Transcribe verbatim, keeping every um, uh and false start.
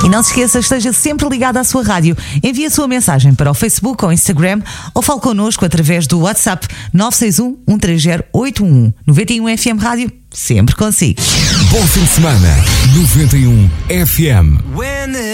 E não se esqueça, esteja sempre ligado à sua rádio. Envie a sua mensagem para o Facebook ou Instagram ou fale connosco através do WhatsApp nove seis um, um três zero, oito um um. noventa e um F M Rádio, sempre consigo. Bom fim de semana. noventa e um F M.